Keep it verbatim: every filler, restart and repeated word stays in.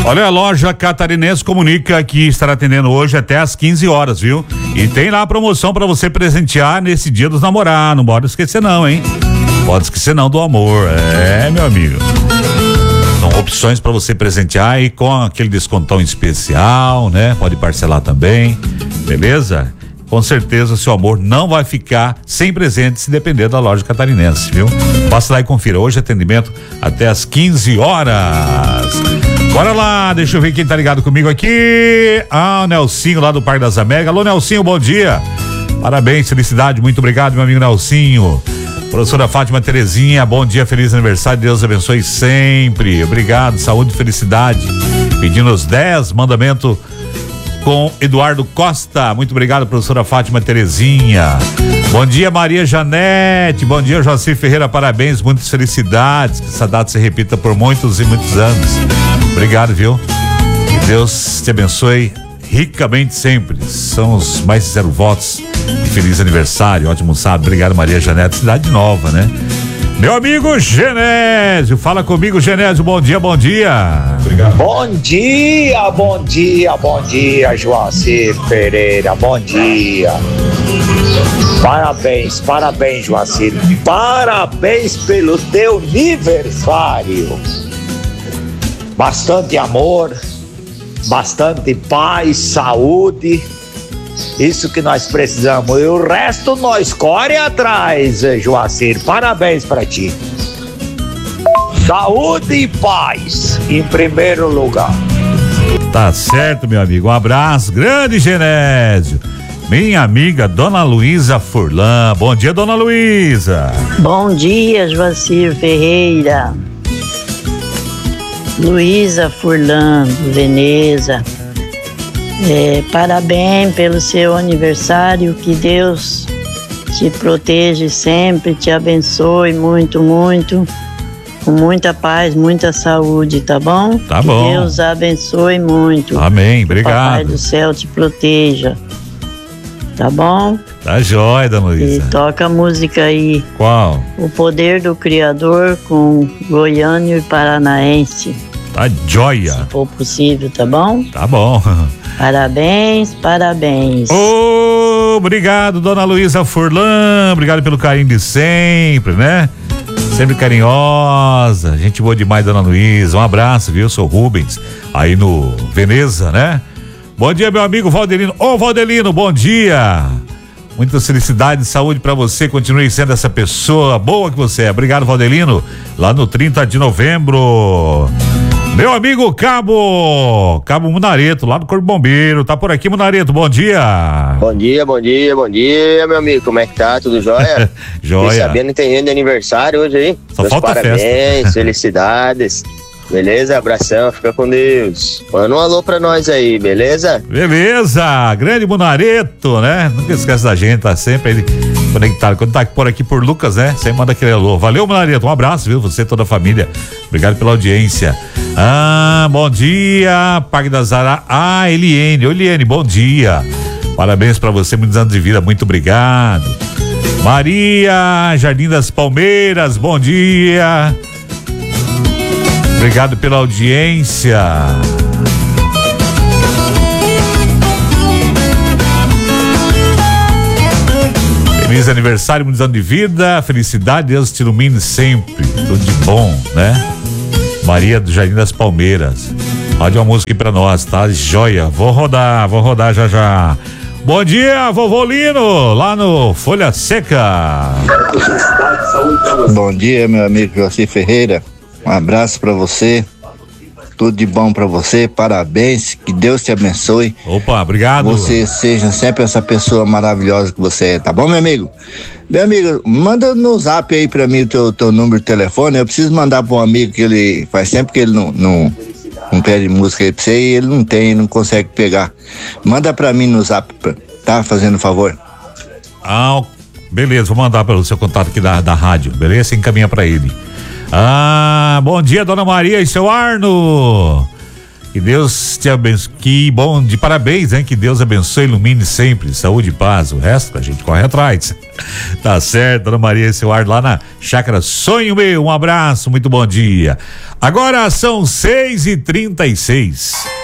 Olha, a loja Catarinense comunica que estará atendendo hoje até às quinze horas, viu? E tem lá a promoção para você presentear nesse dia dos namorados. Não pode esquecer não, hein? Pode esquecer não do amor. É, meu amigo. São opções para você presentear e com aquele descontão especial, né? Pode parcelar também, beleza? Com certeza o seu amor não vai ficar sem presente se depender da loja Catarinense, viu? Passe lá e confira. Hoje atendimento até às quinze horas. Bora lá, deixa eu ver quem tá ligado comigo aqui. Ah, o Nelsinho lá do Parque das Américas. Alô, Nelsinho, bom dia. Parabéns, felicidade, muito obrigado, meu amigo Nelsinho. Professora Fátima Terezinha, bom dia, feliz aniversário, Deus abençoe sempre. Obrigado, saúde e felicidade. Pedindo os dez mandamentos com Eduardo Costa. Muito obrigado, professora Fátima Terezinha. Bom dia, Maria Janete. Bom dia, Joacir Ferreira. Parabéns, muitas felicidades. Que essa data se repita por muitos e muitos anos. Obrigado, viu? Que Deus te abençoe ricamente sempre. São os mais sinceros votos. E feliz aniversário, ótimo sábado. Obrigado, Maria Janete. Cidade Nova, né? Meu amigo Genésio, fala comigo, Genésio, bom dia, bom dia. Obrigado. Bom dia, bom dia, bom dia, Joacir Pereira, bom dia. Parabéns, parabéns, Joacir, parabéns pelo teu aniversário. Bastante amor, bastante paz, saúde. Isso que nós precisamos. E o resto nós corre atrás, Joacir. Parabéns pra ti. Saúde e paz em primeiro lugar. Tá certo, meu amigo. Um abraço, grande Genésio. Minha amiga Dona Luísa Furlan. Bom dia, Dona Luísa. Bom dia, Joacir Ferreira. Luísa Furlan, Veneza. É, parabéns pelo seu aniversário, que Deus te proteja sempre, te abençoe muito, muito, com muita paz, muita saúde, tá bom? Tá que bom. Deus abençoe muito. Amém, obrigado. O Papai do céu te proteja, tá bom? Tá jóia, Dona Luísa. E toca a música aí. Qual? O Poder do Criador com Goiânia e Paranaense. Tá jóia. Se for possível, tá bom? Tá bom. Parabéns, parabéns. Oh, obrigado, Dona Luísa Furlan. Obrigado pelo carinho de sempre, né? Sempre carinhosa. Gente boa demais, Dona Luísa. Um abraço, viu? Eu sou Rubens, aí no Veneza, né? Bom dia, meu amigo Valdelino. Ô, Valdelino, bom dia. Muitas felicidades e saúde pra você. Continue sendo essa pessoa boa que você é. Obrigado, Valdelino. Lá no trinta de novembro. Meu amigo Cabo, Cabo Munareto, lá do Corpo Bombeiro, tá por aqui, Munareto, bom dia. Bom dia, bom dia, bom dia, meu amigo, como é que tá, tudo jóia? Jóia. Fiquei sabendo que tem gente de aniversário hoje aí. Só Meus falta parabéns, festa. felicidades, beleza? Abração, fica com Deus. Manda um alô pra nós aí, beleza? Beleza, grande Munareto, né? Nunca esquece da gente, tá sempre aí conectado. Quando tá por aqui por Lucas, né? Sempre manda aquele alô. Valeu, Munareto, um abraço, viu? Você e toda a família. Obrigado pela audiência. Ah, bom dia, Parque das Ara. Ah, Eliene, Ô, Eliene, bom dia. Parabéns pra você, muitos anos de vida, muito obrigado. Maria, Jardim das Palmeiras, bom dia. Obrigado pela audiência. Feliz aniversário, muitos anos de vida, felicidade, Deus te ilumine sempre, tudo de bom, né? Maria do Jardim das Palmeiras. Roda uma música aí pra nós, tá? Joia. Vou rodar, vou rodar já já. Bom dia, vovô Lino, lá no Folha Seca. Bom dia, meu amigo Joacir Ferreira. Um abraço pra você. Tudo de bom pra você. Parabéns. Que Deus te abençoe. Opa, obrigado. Você seja sempre essa pessoa maravilhosa que você é, tá bom, meu amigo? Meu amigo, manda no zap aí pra mim o teu, teu número de telefone. Eu preciso mandar pra um amigo que ele faz tempo que ele não, não, não pede música aí pra você e ele não tem, não consegue pegar. Manda pra mim no zap, tá? Fazendo favor. Ah, beleza, vou mandar pelo seu contato aqui da, da rádio, beleza? Encaminha pra ele. Ah, bom dia, Dona Maria e seu Arno. Que Deus te abençoe. Que bom, de parabéns, hein? Que Deus abençoe, ilumine sempre. Saúde e paz. O resto a gente corre atrás. Tá certo, Dona Maria, esse ar lá na Chácara Sonho Meu. Um abraço, muito bom dia. Agora são seis e trinta e seis.